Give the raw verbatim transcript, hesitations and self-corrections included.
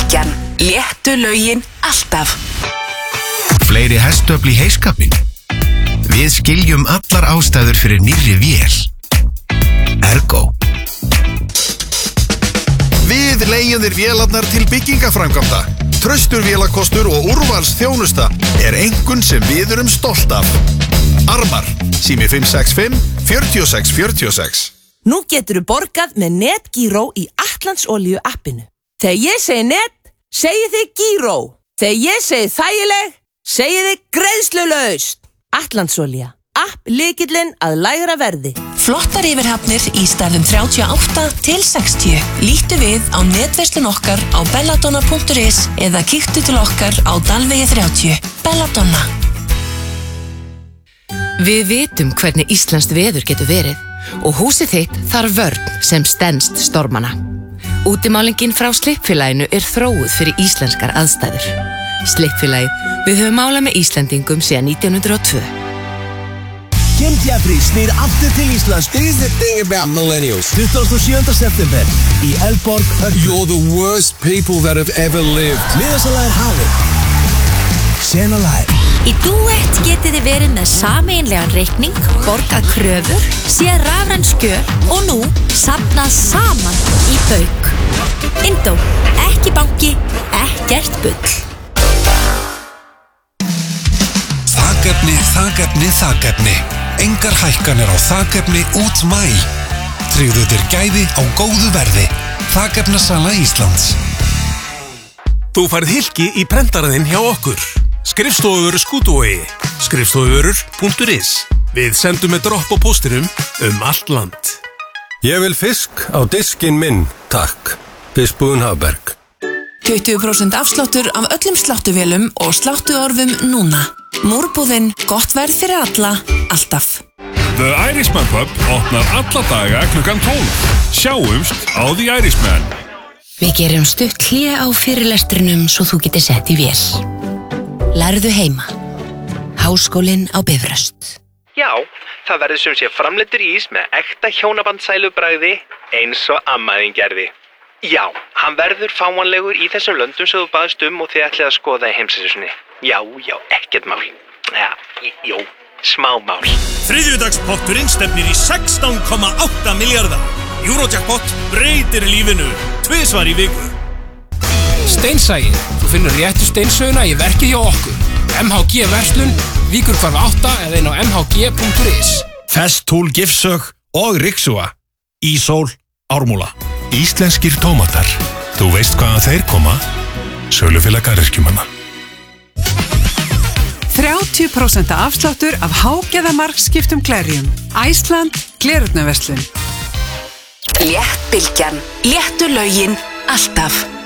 Bylgjan. Léttu lögin alltaf. Fleiri hestöfl í heiskapinn. Við skiljum allar ástæður fyrir nýrri vél. Ergo. Við leigjum þér vélarnar til byggingaframkvæmda. Traustur vélakostur og úrvals þjónusta er einkunn sem við erum stolt af. Armar, sími fimm sex fimm, fjögur sex fjögur sex. Nú geturðu borgað með NetGíró í Atlandsolíu appinu. Þegar ég segi net, segi þið Gíró. Þegar ég segi þægileg, segi þið greiðslulaust. Atlandsolía, app lykillinn að lægra verði. Flottar yfirhafnir í stærðum þrjátíu og átta til sextíu. Líttu við á netverslun okkar á belladonna punktur is eða kíktu til okkar á Dalvegi þrjátíu. Belladonna. Við vitum hvernig íslenskt veður getur verið og húsið þitt þarf vörn sem stenst stormana. Útimálingin frá Slippfélaginu er þróuð fyrir íslenskar aðstæður. Slippfélagið, við höfum málað með Íslendingum síðan nítján hundruð og tvö. Kim Jeffries snýr aftur til Íslands. This is the thing about millennials. tuttugasta og sjöunda september í Elborg Hörpu. You're the worst people that have ever lived. Miðasalag er hafið. Sena live. Í Duett getið þið verið með sameiginlegan reikning, borgað kröfur, séð rafræn skjöl og nú safnað saman í bauk. Indó, ekki banki, ekkert bull. Þakefni, þakefni, þakefni. Engar hækkanir á þakefni út maí. Tryggðu þér gæði á góðu verði. Þakefnasala Íslands. Þú færð hylki í prentaraðinn hjá okkur. Skrifstofuvörur Skútuvogi. Skrifstofuvörur punktur is. Við sendum með dropp á póstinum um allt land. Ég vil fisk á diskinn minn, takk. Fiskbúðin Hafberg. tuttugu prósent afsláttur af öllum sláttuvélum og sláttuorfum núna. Múrbúðin, gott verð fyrir alla, alltaf. The Irishman Pub opnar alla daga klukkan tólf. Sjáumst á The Irishman. Við gerum stutt hlé á fyrirlestrinum svo þú getur sett í vél. Lærðu heima. Háskólinn á Bifröst. Já, það verður sem sé framleiddur ís með ekta hjónabandsælubragði eins og ammaðin gerði. Já, hann verður fáanlegur í þessum löndum sem þú baðst um og þið ætlið að skoða í heimsækjunni. Já, já, ekkert mál. Já, jú, smá mál. Þriðjudagspotturinn stefnir í sextán komma átta milljarða. Eurojackpot breytir lífinu. Tvisvar í viku. Steinsæi. Þú finnur réttu steinsöguna í verkið hjá okkur. M H G verslun, Víkurhvarf átta eða inn á m h g punktur is. Festool Gifsög og Rixua. Ísól, Ármúla. Íslenskir tómatar. Þú veist hvaðan þeir koma? Sölufélag garðyrkjumanna. þrjátíu prósent afsláttur af hágæðamarkskiptum glerjum. Æsland, gleraugnarverslun. Létt Bylgjan. Léttu lögin alltaf.